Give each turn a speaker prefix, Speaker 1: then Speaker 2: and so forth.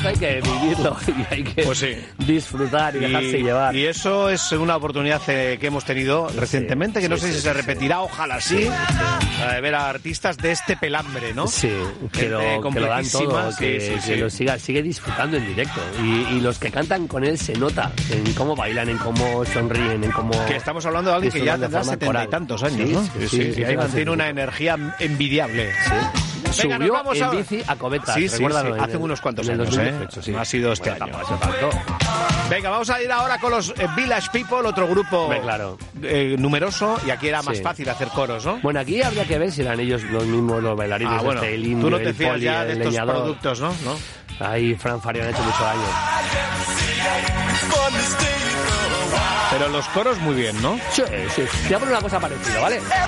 Speaker 1: hay que vivirlo y hay que disfrutar y dejarse llevar.
Speaker 2: Y eso es una oportunidad que hemos tenido recientemente, que no sé si se repetirá, ojalá sí, ver a artistas de este pelambre, ¿no?
Speaker 1: Sí, que lo dan todo, que lo sigue disfrutando en directo. Y los que cantan con él se nota en cómo bailan, en cómo sonríen, en cómo...
Speaker 2: Que estamos hablando de alguien que ya tendrá 70 y tantos años, ¿no? Sí, y ahí mantiene una energía envidiable.
Speaker 1: Sí.
Speaker 2: Venga,
Speaker 1: subió en bici a Cometas.
Speaker 2: Sí, hace unos cuantos años,
Speaker 1: 2018,
Speaker 2: no ha sido este año. Venga, vamos a ir ahora con los Village People, otro grupo numeroso, y aquí era más fácil hacer coros, ¿no?
Speaker 1: Bueno, aquí habría que ver si eran ellos los mismos los bailarines, el indio,
Speaker 2: tú no te fías
Speaker 1: poli,
Speaker 2: ya de estos
Speaker 1: leñador.
Speaker 2: productos, ¿no?
Speaker 1: Ahí Fran Farias ha hecho mucho daño.
Speaker 2: Pero los coros muy bien, ¿no?
Speaker 1: Sí. Te voy a poner una cosa parecida, ¿vale?